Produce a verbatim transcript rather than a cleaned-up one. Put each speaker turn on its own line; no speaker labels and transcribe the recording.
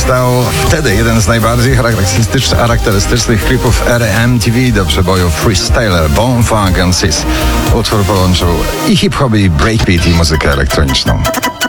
stał wtedy jeden z najbardziej charakterystycznych, charakterystycznych klipów ery M T V do przeboju Freestyler, Bone Funk and Sis. Utwór połączył i hip-hop, i breakbeat, i muzykę elektroniczną.